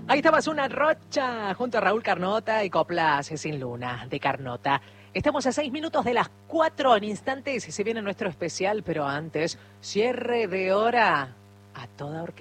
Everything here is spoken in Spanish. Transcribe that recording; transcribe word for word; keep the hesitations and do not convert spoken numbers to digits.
Ahí estaba Zuna Rocha junto a Raúl Carnota y Coplas Sin Luna de Carnota. Estamos a seis minutos de las cuatro. En instantes se viene nuestro especial, pero antes, cierre de hora a toda orquesta.